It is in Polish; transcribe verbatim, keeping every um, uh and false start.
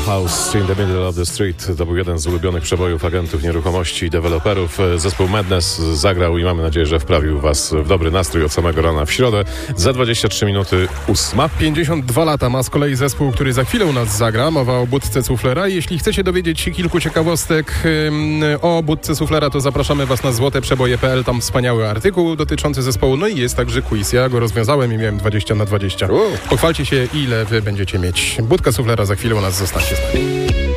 House in the Middle of the Street. To był jeden z ulubionych przebojów agentów nieruchomości i deweloperów. Zespół Madness zagrał i mamy nadzieję, że wprawił was w dobry nastrój od samego rana w środę. Za dwadzieścia trzy minuty ósma. pięćdziesiąt dwa lata ma z kolei zespół, który za chwilę u nas zagra. Mowa o budce Suflera. Jeśli chcecie dowiedzieć się kilku ciekawostek ym, o budce Suflera, to zapraszamy was na złote przeboje kropka p l. Tam wspaniały artykuł dotyczący zespołu. No i jest także quiz. Ja go rozwiązałem i miałem dwadzieścia na dwadzieścia. Pochwalcie się, ile wy będziecie mieć. Budka Suflera za chwilę u nas, zostańcie z nami.